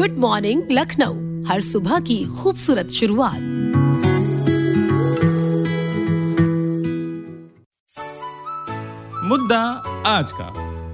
Good morning Lucknow, हर सुबह की खूबसूरत शुरुआत। मुद्दा आज का।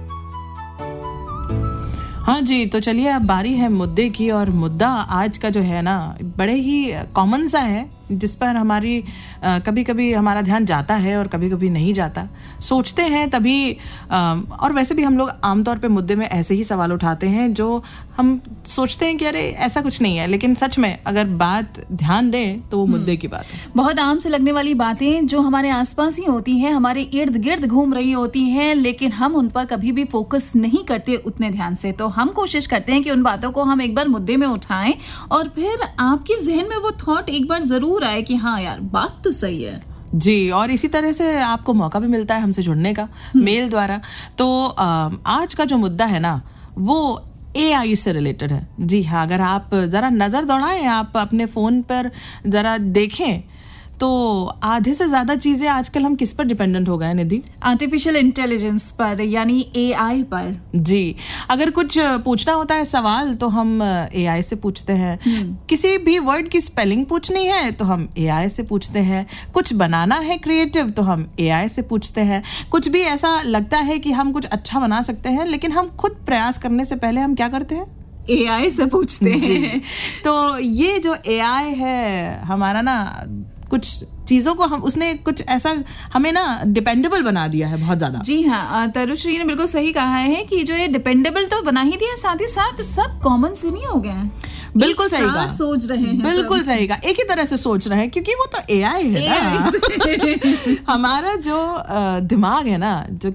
हाँ जी, तो चलिए अब बारी है मुद्दे की। और मुद्दा आज का जो है ना, बड़े ही कॉमन सा है, जिस पर हमारी कभी कभी हमारा ध्यान जाता है और कभी कभी नहीं जाता। सोचते हैं तभी और वैसे भी हम लोग आमतौर पे मुद्दे में ऐसे ही सवाल उठाते हैं जो हम सोचते हैं कि अरे ऐसा कुछ नहीं है, लेकिन सच में अगर बात ध्यान दें तो वो मुद्दे की बात है। बहुत आम से लगने वाली बातें जो हमारे आसपास ही होती हैं, हमारे इर्द गिर्द घूम रही होती हैं, लेकिन हम उन पर कभी भी फोकस नहीं करते उतने ध्यान से। तो हम कोशिश करते हैं कि उन बातों को हम एक बार मुद्दे में उठाएं और फिर आपके जहन में वो थॉट एक बार जरूर आए कि हाँ यार, बात तो सही है जी। और इसी तरह से आपको मौका भी मिलता है हमसे जुड़ने का मेल द्वारा। तो आज का जो मुद्दा है ना, वो AI से रिलेटेड है। जी हाँ, अगर आप ज़रा नज़र दौड़ाएं, आप अपने फ़ोन पर ज़रा देखें तो आधे से ज़्यादा चीज़ें आजकल हम किस पर डिपेंडेंट हो गए हैं निधि? आर्टिफिशियल इंटेलिजेंस पर, यानी AI पर। जी, अगर कुछ पूछना होता है सवाल तो हम AI से पूछते हैं। किसी भी वर्ड की स्पेलिंग पूछनी है तो हम AI से पूछते हैं। कुछ बनाना है क्रिएटिव तो हम AI से पूछते हैं। कुछ भी ऐसा लगता है कि हम कुछ अच्छा बना सकते हैं, लेकिन हम खुद प्रयास करने से पहले हम क्या करते हैं? AI से पूछते हैं। तो ये जो AI है हमारा ना, कुछ चीजों को उसने कुछ ऐसा हमें ना डिपेंडेबल बना दिया है बहुत ज्यादा। जी हाँ, तरुश्री ने बिल्कुल सही कहा है कि जो ये डिपेंडेबल तो बना ही दिया, साथ ही साथ सब कॉमन से नहीं हो गए हैं। बिल्कुल सही कहा, सोच रहे हैं, बिल्कुल सही कहा, एक ही तरह से सोच रहे हैं, क्योंकि वो तो AI है ना। हमारा जो दिमाग है ना, जो